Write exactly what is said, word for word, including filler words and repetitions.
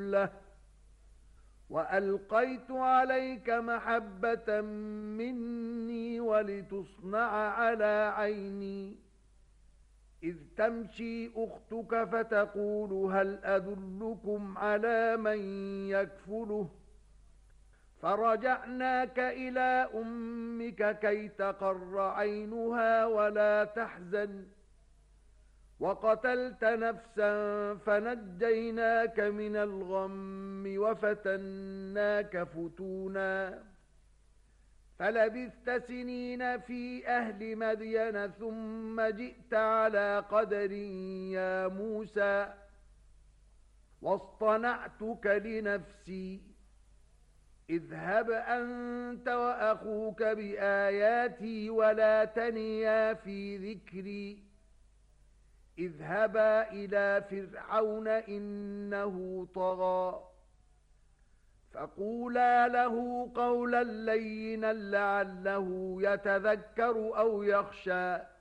كُلَّهُ وَأَلْقَيْتُ عَلَيْكَ مَحَبَّةً مِّنِّي وَلِتُصْنَعَ عَلَى عَيْنِي إِذْ تَمْشِي أُخْتُكَ فَتَقُولُ هَلْ أَدُلُّكُمْ عَلَى مَن يَكْفُلُهُ فَرَجَعْنَاكَ إِلَى أُمِّكَ كَيْ تَقَرَّ عَيْنُهَا وَلَا تَحْزَنَ وَقَتَلْتَ نَفْسًا فَنَجَّيْنَاكَ مِنَ الْغَمِّ وَفَتَنَّاكَ فُتُونًا فَلَبِثْتَ سِنِينَ فِي أَهْلِ مَدْيَنَ ثُمَّ جِئْتَ عَلَى قَدَرٍ يَا مُوسَى وَاصْطَنَعْتُكَ لِنَفْسِي اذْهَبْ أَنْتَ وَأَخُوكَ بِآيَاتِي وَلَا تَنِيَا فِي ذِكْرِي اذْهَبَا إِلَى فِرْعَوْنَ إِنَّهُ طَغَى فَقُولَا لَهُ قَوْلًا لَّيِّنًا لَّعَلَّهُ يَتَذَكَّرُ أَوْ يَخْشَىٰ